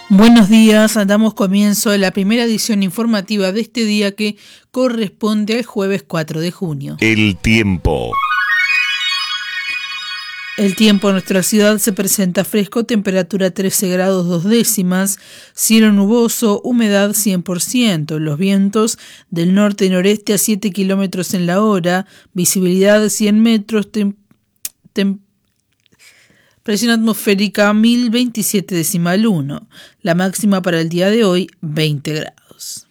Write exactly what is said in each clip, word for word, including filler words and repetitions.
Buenos días, damos comienzo a la primera edición informativa de este día que corresponde al jueves cuatro de junio. El tiempo. El tiempo en nuestra ciudad se presenta fresco, temperatura trece grados dos décimas, cielo nuboso, humedad cien por ciento, los vientos del norte y noreste a siete kilómetros en la hora, visibilidad de cien metros, tem, tem, presión atmosférica mil veintisiete decimal uno, la máxima para el día de hoy veinte grados.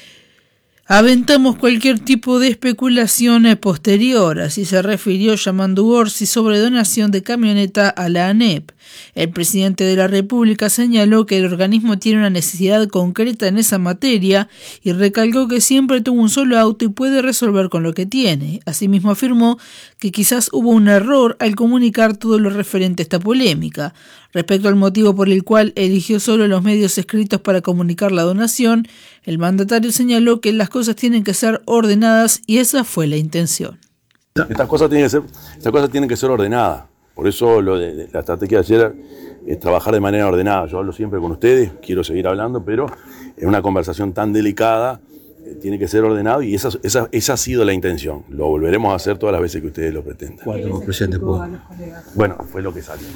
Aventamos cualquier tipo de especulación posterior, así se refirió Yamandu Gorsi sobre donación de camioneta a la ANEP. El presidente de la República señaló que el organismo tiene una necesidad concreta en esa materia y recalcó que siempre tuvo un solo auto y puede resolver con lo que tiene. Asimismo afirmó que quizás hubo un error al comunicar todo lo referente a esta polémica. Respecto al motivo por el cual eligió solo los medios escritos para comunicar la donación, el mandatario señaló que las cosas tienen que ser ordenadas y esa fue la intención. Estas cosas tienen que ser, estas cosas tienen que ser ordenadas. Por eso lo de, de la estrategia de ayer es trabajar de manera ordenada. Yo hablo siempre con ustedes, quiero seguir hablando, pero en una conversación tan delicada eh, tiene que ser ordenado y esa, esa, esa ha sido la intención. Lo volveremos a hacer todas las veces que ustedes lo pretendan. ¿Cuándo, presidente? Bueno, fue lo que salió.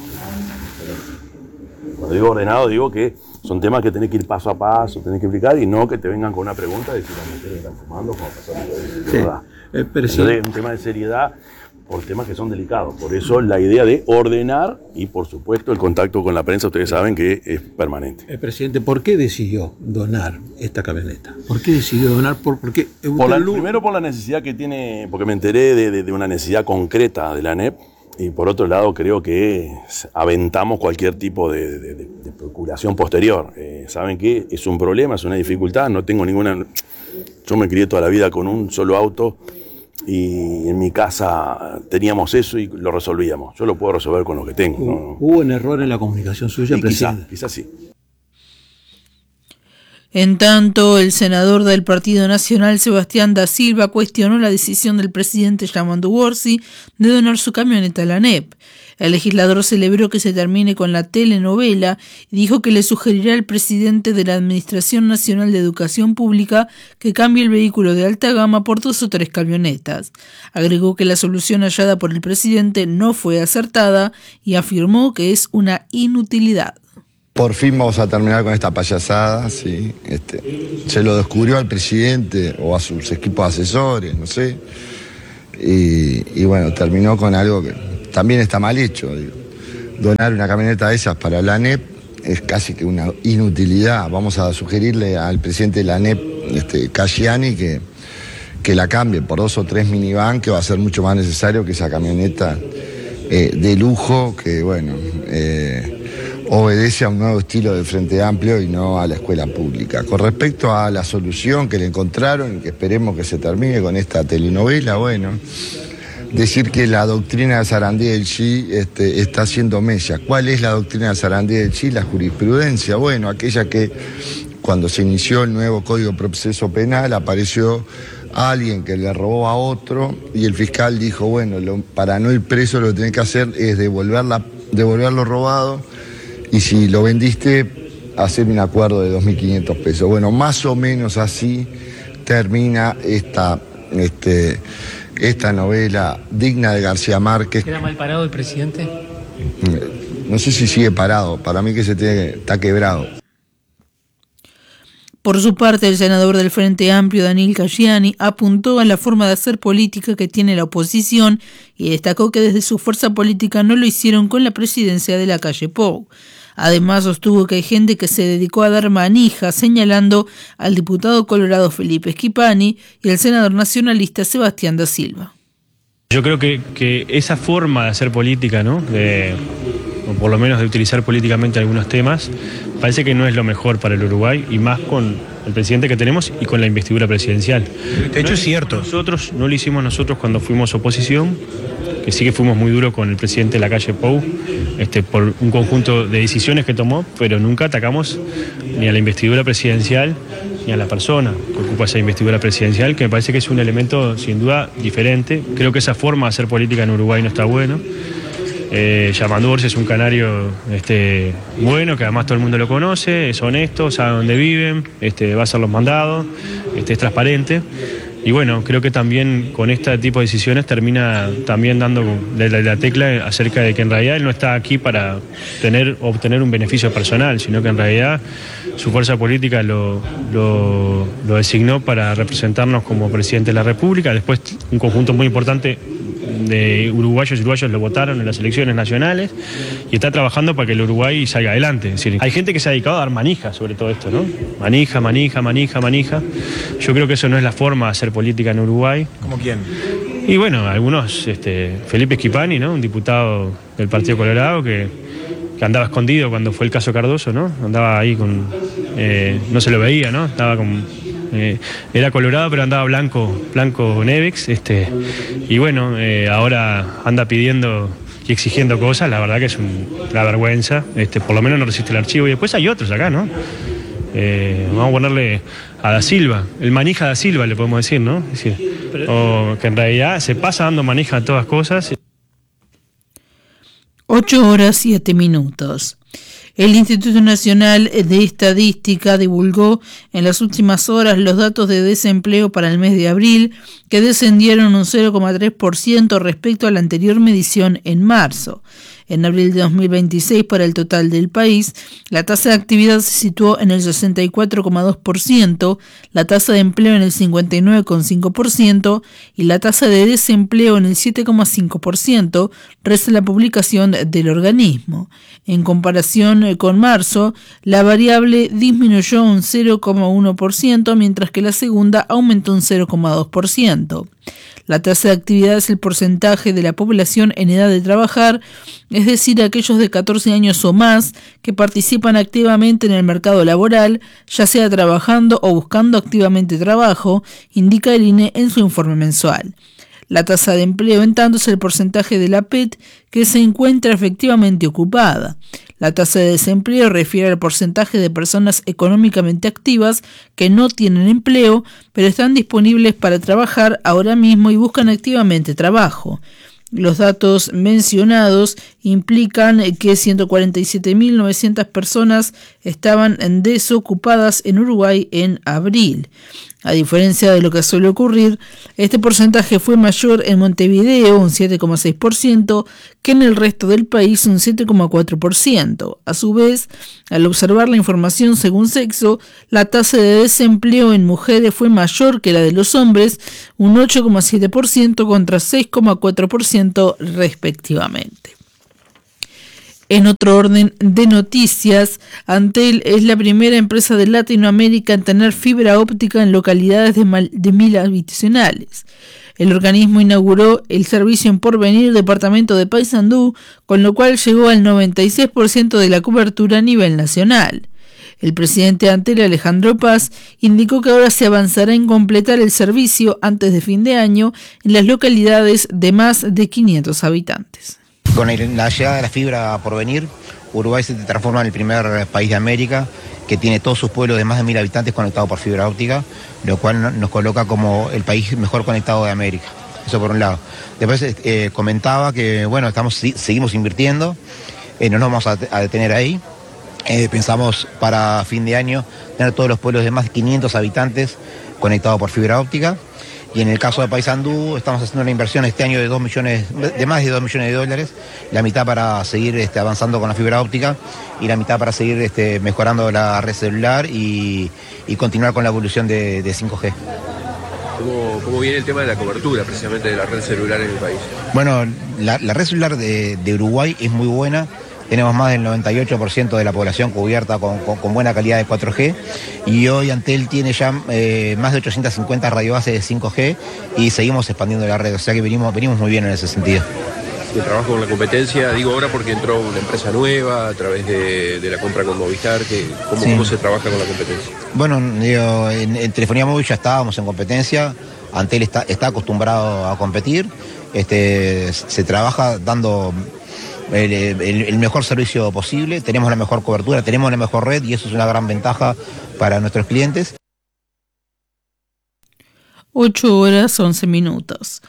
Cuando digo ordenado, digo que son temas que tenés que ir paso a paso, tenés que explicar y no que te vengan con una pregunta y decir, las mujeres están fumando, como pasó de sí. verdad. Eh, pero sí. Entonces, es un tema de seriedad por temas que son delicados. Por eso la idea de ordenar y, por supuesto, el contacto con la prensa, ustedes saben que es permanente. Eh, presidente, ¿por qué decidió donar esta camioneta? ¿Por qué decidió donar? ¿Por, por qué? Por la, primero por la necesidad que tiene, porque me enteré de, de, de una necesidad concreta de la ANEP, y por otro lado creo que aventamos cualquier tipo de, de, de, de procuración posterior. Eh, ¿Saben qué? Es un problema, es una dificultad, no tengo ninguna... Yo me crié toda la vida con un solo auto y en mi casa teníamos eso y lo resolvíamos. Yo lo puedo resolver con lo que tengo. ¿Hubo, ¿no? ¿hubo un error en la comunicación suya, y presidente? Quizás, quizás sí. En tanto, el senador del Partido Nacional, Sebastián da Silva, cuestionó la decisión del presidente Yamandu Gorsi de donar su camioneta a la ANEP. El legislador celebró que se termine con la telenovela y dijo que le sugerirá al presidente de la Administración Nacional de Educación Pública que cambie el vehículo de alta gama por dos o tres camionetas. Agregó que la solución hallada por el presidente no fue acertada y afirmó que es una inutilidad. Por fin vamos a terminar con esta payasada, sí. Este, se lo descubrió al presidente o a sus equipos asesores, no sé. Y, y bueno, terminó con algo que también está mal hecho. Digo. Donar una camioneta de esas para la ANEP es casi que una inutilidad. Vamos a sugerirle al presidente de la ANEP, este, Casciani, que, que la cambie por dos o tres minivan, que va a ser mucho más necesario que esa camioneta eh, de lujo, que bueno... Eh, obedece a un nuevo estilo del Frente Amplio y no a la escuela pública. Con respecto a la solución que le encontraron y que esperemos que se termine con esta telenovela, bueno, decir que la doctrina de Sarandí del Chi este, está haciendo mella. ¿Cuál es la doctrina de Sarandí del Chi? La jurisprudencia, bueno, aquella que cuando se inició el nuevo Código de Proceso Penal apareció alguien que le robó a otro y el fiscal dijo, bueno, lo, para no ir preso lo que tenés que hacer es devolver, la, devolver lo robado. Y si lo vendiste, hacer un acuerdo de dos mil quinientos pesos. Bueno, más o menos así termina esta, este, esta novela digna de García Márquez. ¿Queda mal parado el presidente? No sé si sigue parado, para mí que se tiene, está quebrado. Por su parte, el senador del Frente Amplio, Daniel Casciani, apuntó a la forma de hacer política que tiene la oposición y destacó que desde su fuerza política no lo hicieron con la presidencia de la calle Pou. Además, sostuvo que hay gente que se dedicó a dar manija, señalando al diputado colorado Felipe Schipani y al senador nacionalista Sebastián da Silva. Yo creo que, que esa forma de hacer política, ¿no? De, o por lo menos de utilizar políticamente algunos temas, parece que no es lo mejor para el Uruguay, y más con el presidente que tenemos y con la investidura presidencial. De hecho, no es cierto. Nosotros no lo hicimos nosotros cuando fuimos oposición, que sí que fuimos muy duros con el presidente de la calle Pou, este, por un conjunto de decisiones que tomó, pero nunca atacamos ni a la investidura presidencial ni a la persona que ocupa esa investidura presidencial, que me parece que es un elemento sin duda diferente. Creo que esa forma de hacer política en Uruguay no está bueno. Eh, Yamandu Orsi es un canario este, bueno, que además todo el mundo lo conoce, es honesto, sabe dónde viven, este, va a hacer los mandados, este, es transparente. Y bueno, creo que también con este tipo de decisiones termina también dando la, la, la tecla acerca de que en realidad él no está aquí para tener, obtener un beneficio personal, sino que en realidad su fuerza política lo, lo, lo designó para representarnos como presidente de la República. Después un conjunto muy importante de uruguayos y uruguayos lo votaron en las elecciones nacionales y está trabajando para que el Uruguay salga adelante. Es decir, hay gente que se ha dedicado a dar manija sobre todo esto, ¿no? Manija, manija, manija, manija. Yo creo que eso no es la forma de hacer política en Uruguay. ¿Cómo quién? Y bueno, algunos, este, Felipe Schipani, ¿no? Un diputado del Partido Colorado que, que andaba escondido cuando fue el caso Cardoso, ¿no? Andaba ahí con... Eh, no se lo veía, ¿no? Estaba con... Eh, era colorado pero andaba blanco, blanco Nevex, este, y bueno, eh, ahora anda pidiendo y exigiendo cosas, la verdad que es un, una vergüenza, este, por lo menos no resiste el archivo. Y después hay otros acá, ¿no? Eh, vamos a ponerle a Da Silva, el manija Da Silva le podemos decir, ¿no? Es decir, o que en realidad se pasa dando manija a todas cosas. ocho horas siete minutos. El Instituto Nacional de Estadística divulgó en las últimas horas los datos de desempleo para el mes de abril, que descendieron un cero coma tres por ciento respecto a la anterior medición en marzo. En abril de dos mil veintiséis, para el total del país, la tasa de actividad se situó en el sesenta y cuatro coma dos por ciento, la tasa de empleo en el cincuenta y nueve coma cinco por ciento y la tasa de desempleo en el siete coma cinco por ciento, resta la publicación del organismo. En comparación con marzo, la variable disminuyó un cero coma uno por ciento, mientras que la segunda aumentó un cero coma dos por ciento. La tasa de actividad es el porcentaje de la población en edad de trabajar, es decir, aquellos de catorce años o más que participan activamente en el mercado laboral, ya sea trabajando o buscando activamente trabajo, indica el I N E en su informe mensual. La tasa de empleo, en tanto, es el porcentaje de la P E T que se encuentra efectivamente ocupada. La tasa de desempleo refiere al porcentaje de personas económicamente activas que no tienen empleo, pero están disponibles para trabajar ahora mismo y buscan activamente trabajo. Los datos mencionados implican que ciento cuarenta y siete mil novecientas personas estaban desocupadas en Uruguay en abril. A diferencia de lo que suele ocurrir, este porcentaje fue mayor en Montevideo, un siete coma seis por ciento, que en el resto del país, un siete coma cuatro por ciento. A su vez, al observar la información según sexo, la tasa de desempleo en mujeres fue mayor que la de los hombres, un ocho coma siete por ciento contra seis coma cuatro por ciento respectivamente. En otro orden de noticias, Antel es la primera empresa de Latinoamérica en tener fibra óptica en localidades de, mal, de mil habitacionales. El organismo inauguró el servicio en Porvenir, departamento de Paysandú, con lo cual llegó al noventa y seis por ciento de la cobertura a nivel nacional. El presidente de Antel, Alejandro Paz, indicó que ahora se avanzará en completar el servicio antes de fin de año en las localidades de más de quinientos habitantes. Con la llegada de la fibra por venir, Uruguay se transforma en el primer país de América que tiene todos sus pueblos de más de mil habitantes conectados por fibra óptica, lo cual nos coloca como el país mejor conectado de América. Eso por un lado. Después eh, comentaba que, bueno, estamos seguimos invirtiendo, eh, no nos vamos a, a detener ahí. Eh, pensamos para fin de año tener todos los pueblos de más de quinientos habitantes conectados por fibra óptica. Y en el caso de Paysandú estamos haciendo una inversión este año de dos millones, de más de dos millones de dólares, la mitad para seguir este, avanzando con la fibra óptica y la mitad para seguir este, mejorando la red celular y, y continuar con la evolución de, de cinco G. ¿Cómo, ¿Cómo viene el tema de la cobertura precisamente de la red celular en el país? Bueno, la, la red celular de, de Uruguay es muy buena. Tenemos más del noventa y ocho por ciento de la población cubierta con, con, con buena calidad de cuatro G y hoy Antel tiene ya eh, más de ochocientas cincuenta radiobases de cinco G y seguimos expandiendo la red, o sea que venimos, venimos muy bien en ese sentido. El trabajo con la competencia, digo ahora porque entró una empresa nueva a través de, de la compra con Movistar, que, ¿cómo, sí. ¿Cómo se trabaja con la competencia? Bueno, digo, en, en telefonía móvil ya estábamos en competencia, Antel está, está acostumbrado a competir, este, se trabaja dando... El, el, el mejor servicio posible, tenemos la mejor cobertura, tenemos la mejor red y eso es una gran ventaja para nuestros clientes. ocho horas once minutos.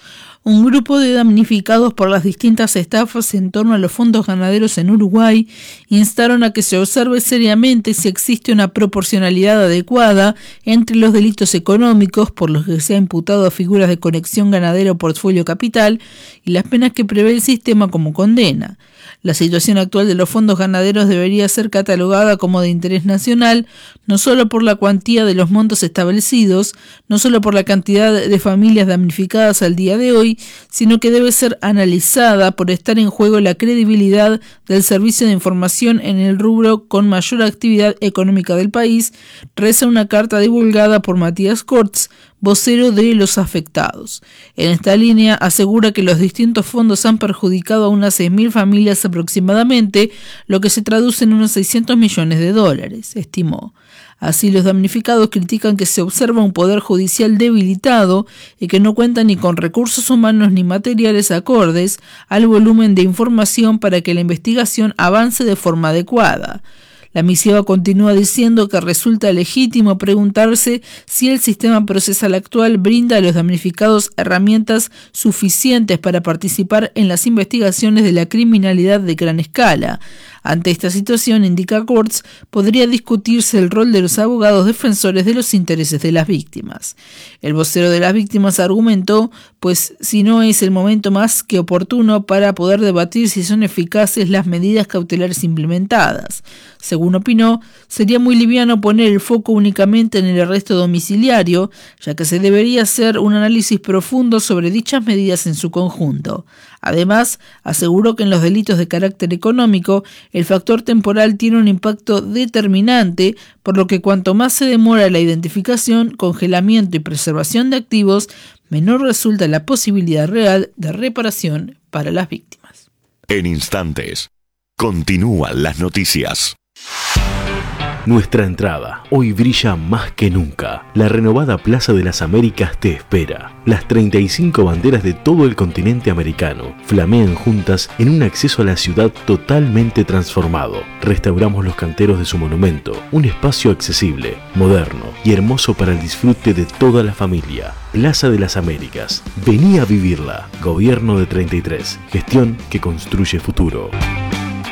un grupo de damnificados por las distintas estafas en torno a los fondos ganaderos en Uruguay instaron a que se observe seriamente si existe una proporcionalidad adecuada entre los delitos económicos por los que se ha imputado a figuras de conexión ganadero-portfolio capital y las penas que prevé el sistema como condena. La situación actual de los fondos ganaderos debería ser catalogada como de interés nacional, no solo por la cuantía de los montos establecidos, no solo por la cantidad de familias damnificadas al día de hoy, sino que debe ser analizada por estar en juego la credibilidad del servicio de información en el rubro con mayor actividad económica del país, reza una carta divulgada por Matías Kortz, vocero de los afectados. En esta línea asegura que los distintos fondos han perjudicado a unas seis mil familias aproximadamente, lo que se traduce en unos seiscientos millones de dólares, estimó. Así, los damnificados critican que se observa un poder judicial debilitado y que no cuenta ni con recursos humanos ni materiales acordes al volumen de información para que la investigación avance de forma adecuada. La misiva continúa diciendo que resulta legítimo preguntarse si el sistema procesal actual brinda a los damnificados herramientas suficientes para participar en las investigaciones de la criminalidad de gran escala. Ante esta situación, indica Kortz, podría discutirse el rol de los abogados defensores de los intereses de las víctimas. El vocero de las víctimas argumentó, pues si no es el momento más que oportuno para poder debatir si son eficaces las medidas cautelares implementadas. Según opinó, sería muy liviano poner el foco únicamente en el arresto domiciliario, ya que se debería hacer un análisis profundo sobre dichas medidas en su conjunto. Además, aseguró que en los delitos de carácter económico, el factor temporal tiene un impacto determinante, por lo que cuanto más se demora la identificación, congelamiento y preservación de activos, menor resulta la posibilidad real de reparación para las víctimas. En instantes, continúan las noticias. Nuestra entrada hoy brilla más que nunca. La renovada Plaza de las Américas te espera. Las treinta y cinco banderas de todo el continente americano flamean juntas en un acceso a la ciudad totalmente transformado. Restauramos los canteros de su monumento, un espacio accesible, moderno y hermoso para el disfrute de toda la familia. Plaza de las Américas. Vení a vivirla. Gobierno de treinta y tres. Gestión que construye futuro.